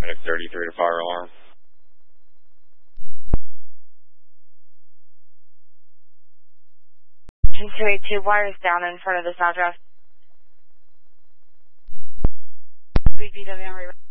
Medic 33 to fire alarm. Engine 282, wires down in front of this address. BPW,